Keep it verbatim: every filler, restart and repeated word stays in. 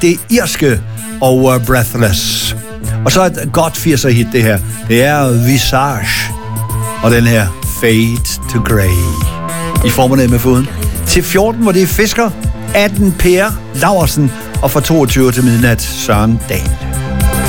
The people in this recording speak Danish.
det irske og uh, Breathless. Og så et godt firser hit det her. Det er Visage. Og den her Fade to Grey. I formerne med foden. Til fjorten, hvor det er Fisker. atten Per Laursen. Og fra toogtyve til midnat Søren Dahl.